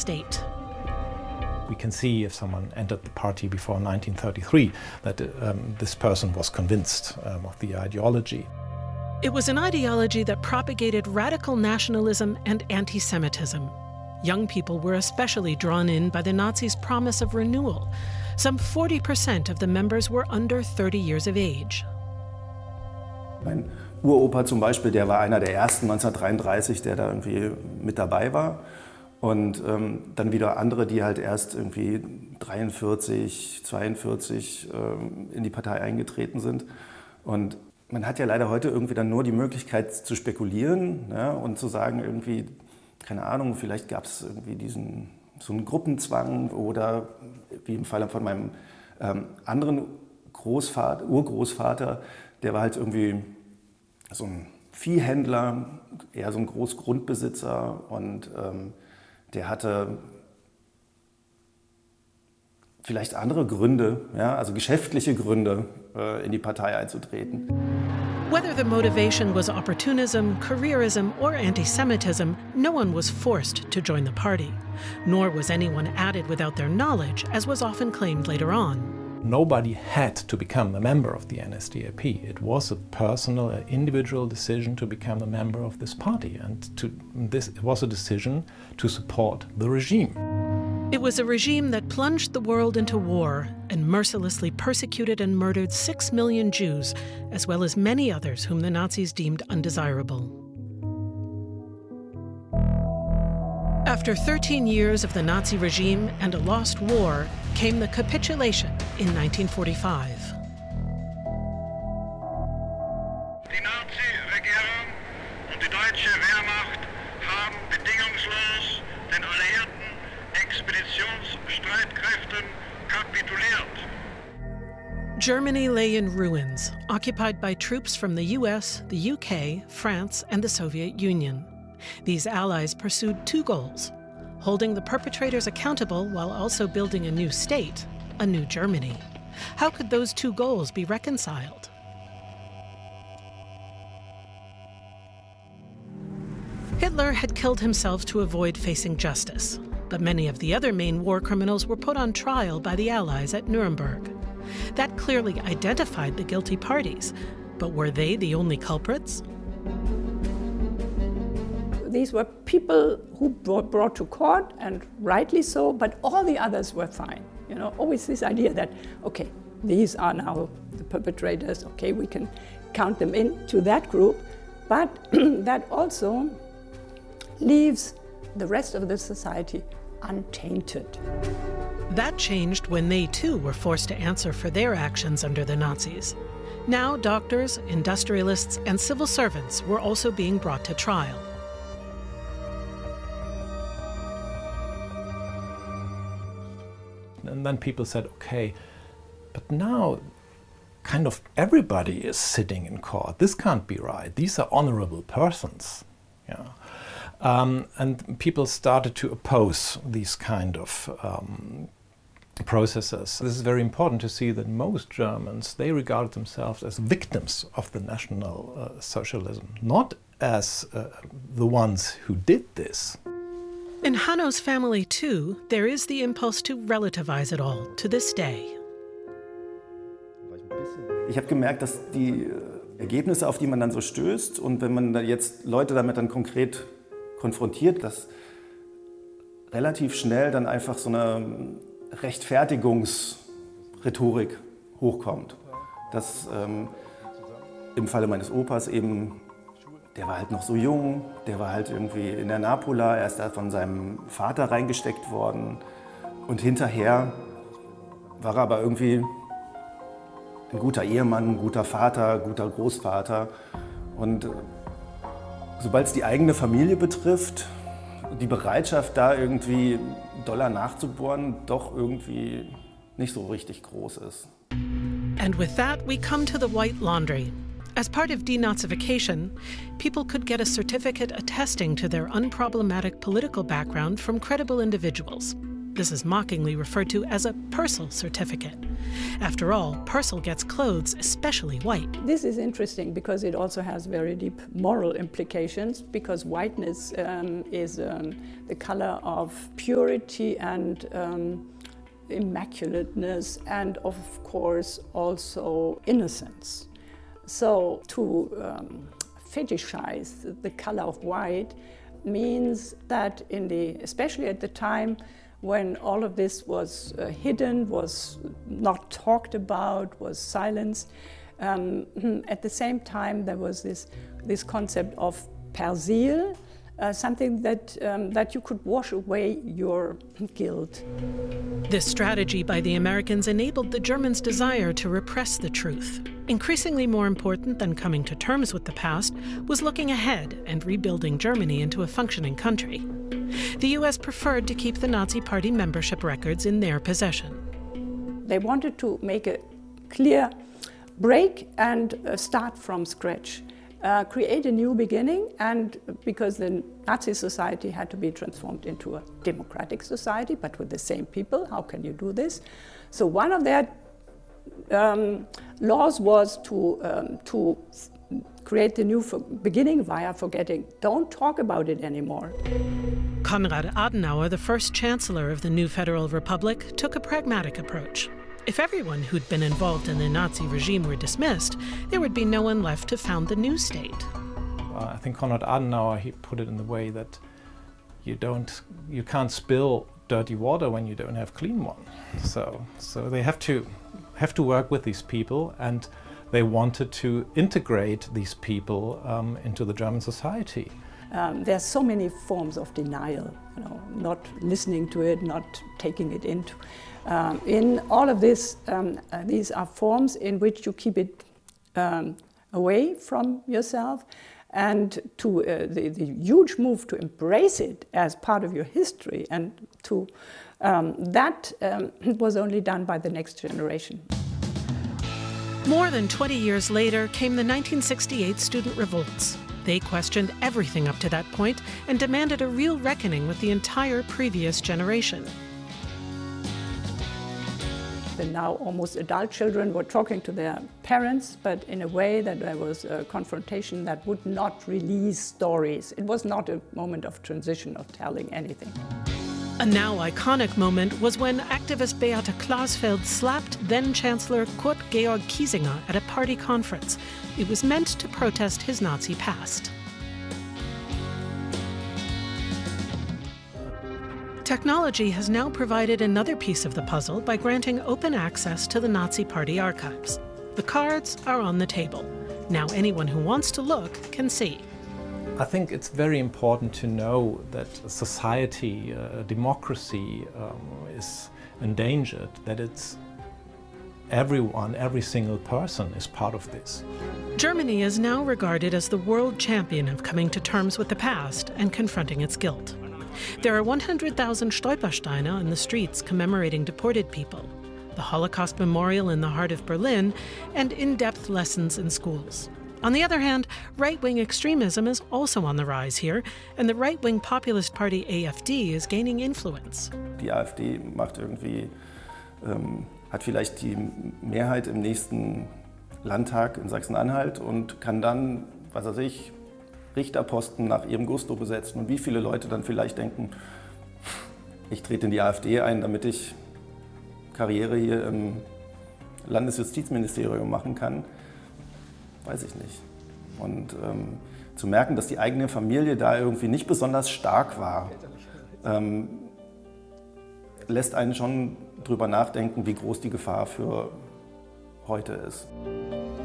state. We can see if someone entered the party before 1933 that this person was convinced of the ideology. It was an ideology that propagated radical nationalism and anti-Semitism. Young people were especially drawn in by the Nazis' promise of renewal. Some 40% of the members were under 30 years of age. Mein Uropa zum Beispiel, der war einer der ersten 1933, der da irgendwie mit dabei war. Und dann wieder andere, die halt erst irgendwie 43, 42 in die Partei eingetreten sind. Und man hat ja leider heute irgendwie dann nur die Möglichkeit zu spekulieren, ja, und zu sagen irgendwie, keine Ahnung, vielleicht gab es irgendwie so einen Gruppenzwang oder wie im Fall von meinem anderen Urgroßvater, der war halt irgendwie so ein Viehhändler, eher so ein Großgrundbesitzer und der hatte vielleicht andere Gründe, ja, also geschäftliche Gründe, in die Partei einzutreten. Whether the motivation was opportunism, careerism, or anti-Semitism, no one was forced to join the party. Nor was anyone added without their knowledge, as was often claimed later on. Nobody had to become a member of the NSDAP. It was a personal, individual decision to become a member of this party, and it was a decision to support the regime. It was a regime that plunged the world into war and mercilessly persecuted and murdered 6 million Jews, as well as many others whom the Nazis deemed undesirable. After 13 years of the Nazi regime and a lost war, came the capitulation in 1945. Die Nazi-Regierung und die deutsche Wehrmacht haben bedingungslos den alliierten Expeditionsstreitkräften kapituliert. Germany lay in ruins, occupied by troops from the US, the UK, France, and the Soviet Union. These allies pursued two goals: holding the perpetrators accountable while also building a new state, a new Germany. How could those two goals be reconciled? Hitler had killed himself to avoid facing justice, but many of the other main war criminals were put on trial by the Allies at Nuremberg. That clearly identified the guilty parties, but were they the only culprits? These were people who were brought to court, and rightly so, but all the others were fine. You know, always this idea that, okay, these are now the perpetrators, okay, we can count them into that group, but that also leaves the rest of the society untainted. That changed when they too were forced to answer for their actions under the Nazis. Now doctors, industrialists, and civil servants were also being brought to trial. And then people said, okay, but now kind of everybody is sitting in court. This can't be right. These are honorable persons. Yeah. And people started to oppose these kind of processes. This is very important to see that most Germans, they regarded themselves as victims of the National Socialism, not as the ones who did this. In Hanno's family, too, there is the impulse to relativize it all to this day. Ich habe gemerkt, dass die Ergebnisse, auf die man dann so stößt, und wenn man da jetzt Leute damit dann konkret konfrontiert, dass relativ schnell dann einfach so eine Rechtfertigungsrhetorik hochkommt. Dass im Falle meines Opas eben, der war halt noch so jung, der war halt irgendwie in der Napola, er ist da von seinem Vater reingesteckt worden und hinterher war er aber irgendwie ein guter Ehemann, ein guter Vater, guter Großvater. Und sobald es die eigene Familie betrifft, die Bereitschaft, da irgendwie doller nachzubohren, doch irgendwie nicht so richtig groß ist. And with that, we come to the white laundry. As part of denazification, people could get a certificate attesting to their unproblematic political background from credible individuals. This is mockingly referred to as a Purcell certificate. After all, Purcell gets clothes especially white. This is interesting because it also has very deep moral implications, because whiteness is the color of purity and immaculateness, and of course also innocence. So to fetishize the color of white means that especially at the time when all of this was hidden, was not talked about, was silenced, at the same time there was this concept of persil, something that you could wash away your guilt. This strategy by the Americans enabled the Germans' desire to repress the truth. Increasingly more important than coming to terms with the past was looking ahead and rebuilding Germany into a functioning country. The US preferred to keep the Nazi Party membership records in their possession. They wanted to make a clear break and start from scratch. Create a new beginning, and because the Nazi society had to be transformed into a democratic society, but with the same people, how can you do this? So one of their laws was to create the new beginning via forgetting. Don't talk about it anymore. Konrad Adenauer, the first chancellor of the new Federal Republic, took a pragmatic approach. If everyone who'd been involved in the Nazi regime were dismissed, there would be no one left to found the new state. I think Konrad Adenauer, he put it in the way that you can't spill dirty water when you don't have clean one. So they have to work with these people, and they wanted to integrate these people into the German society. There's so many forms of denial, not listening to it, not taking it into. In all of this, these are forms in which you keep it away from yourself, and to the huge move to embrace it as part of your history, and to that was only done by the next generation. More than 20 years later came the 1968 student revolts. They questioned everything up to that point and demanded a real reckoning with the entire previous generation. The now almost adult children were talking to their parents, but in a way that there was a confrontation that would not release stories. It was not a moment of transition, of telling anything. A now iconic moment was when activist Beate Klausfeld slapped then-Chancellor Kurt Georg Kiesinger at a party conference. It was meant to protest his Nazi past. Technology has now provided another piece of the puzzle by granting open access to the Nazi Party archives. The cards are on the table. Now anyone who wants to look can see. I think it's very important to know that society, democracy is endangered, that it's everyone, every single person is part of this. Germany is now regarded as the world champion of coming to terms with the past and confronting its guilt. There are 100,000 Stolpersteine on the streets commemorating deported people, the Holocaust Memorial in the heart of Berlin, and in-depth lessons in schools. On the other hand, right-wing extremism is also on the rise here, and the right-wing populist party AfD is gaining influence. Die AfD macht irgendwie, hat vielleicht die Mehrheit im nächsten Landtag in Sachsen-Anhalt und kann dann, was weiß ich, Richterposten nach ihrem Gusto besetzen. Und wie viele Leute dann vielleicht denken, ich trete in die AfD ein, damit ich Karriere hier im Landesjustizministerium machen kann. Weiß ich nicht. Und zu merken, dass die eigene Familie da irgendwie nicht besonders stark war, lässt einen schon drüber nachdenken, wie groß die Gefahr für heute ist.